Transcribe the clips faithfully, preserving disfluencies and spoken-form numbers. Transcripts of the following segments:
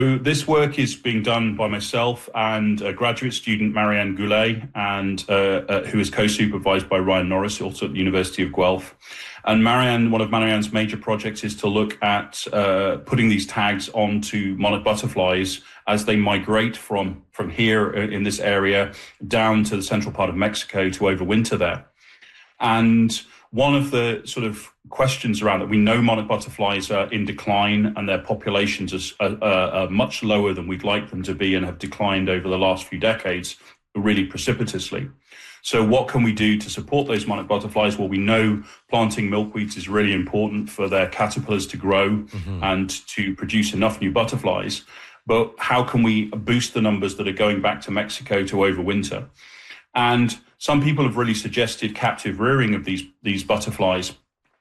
this work is being done by myself and a graduate student, Marianne Goulet, and uh, uh, who is co-supervised by Ryan Norris, also at the University of Guelph. And Marianne, one of Marianne's major projects is to look at uh, putting these tags onto monarch butterflies as they migrate from, from here in this area down to the central part of Mexico to overwinter there. And one of the sort of questions around that, we know monarch butterflies are in decline and their populations are, are, are much lower than we'd like them to be and have declined over the last few decades really precipitously. So what can we do to support those monarch butterflies? Well, we know planting milkweeds is really important for their caterpillars to grow mm-hmm. and to produce enough new butterflies. But how can we boost the numbers that are going back to Mexico to overwinter? And some people have really suggested captive rearing of these, these butterflies.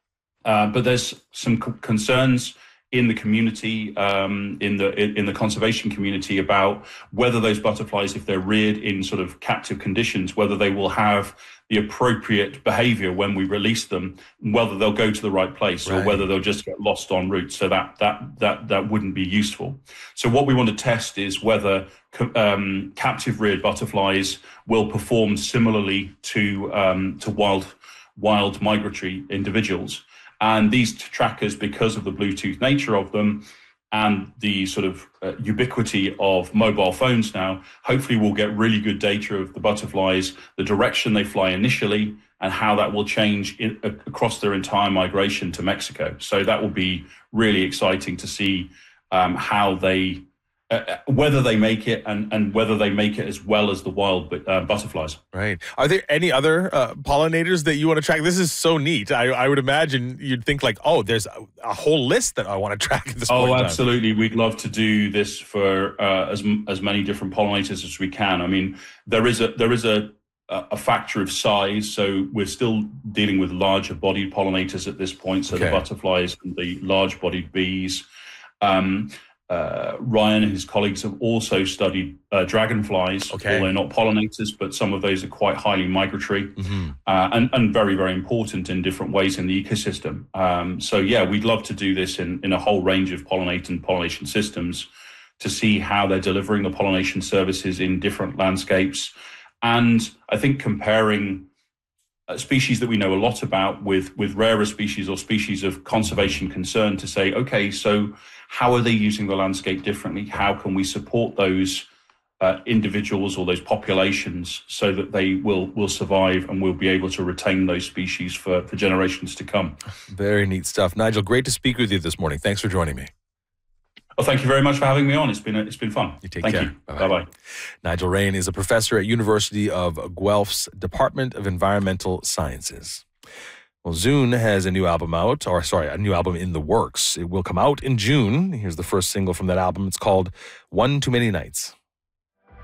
Uh, but there's some c- concerns in the community, um, in the in the conservation community, about whether those butterflies, if they're reared in sort of captive conditions, whether they will have the appropriate behavior when we release them, whether they'll go to the right place right. or whether they'll just get lost en route. So that that that that wouldn't be useful. So what we want to test is whether um, captive reared butterflies will perform similarly to um, to wild wild migratory individuals. And these trackers, because of the Bluetooth nature of them and the sort of uh, ubiquity of mobile phones now, hopefully we'll get really good data of the butterflies, the direction they fly initially, and how that will change in, uh, across their entire migration to Mexico. So that will be really exciting to see um, how they, uh, whether they make it and, and whether they make it as well as the wild uh, butterflies. Right. Are there any other uh, pollinators that you want to track? This is so neat. I, I would imagine you'd think like, oh, there's a, a whole list that I want to track at this point. Oh, absolutely. We'd love to do this for uh, as as many different pollinators as we can. I mean, there is a there is a a factor of size. So we're still dealing with larger bodied pollinators at this point. So okay. the butterflies and the large bodied bees. Um, Uh, Ryan and his colleagues have also studied uh, dragonflies, okay. although not pollinators, but some of those are quite highly migratory mm-hmm. uh, and, and very, very important in different ways in the ecosystem. Um, so, yeah, we'd love to do this in, in a whole range of pollinate and pollination systems to see how they're delivering the pollination services in different landscapes. And I think comparing species that we know a lot about with, with rarer species or species of conservation concern to say, okay, so how are they using the landscape differently? How can we support those uh, individuals or those populations so that they will will survive and we'll be able to retain those species for, for generations to come? Very neat stuff. Nigel, great to speak with you this morning. Thanks for joining me. Well, thank you very much for having me on. It's been it's been fun. You take thank care. you. Bye-bye. Bye-bye. Nigel Raine is a professor at University of Guelph's Department of Environmental Sciences. Well, Zune has a new album out, or sorry, a new album in the works. It will come out in June. Here's the first single from that album. It's called One Too Many Nights.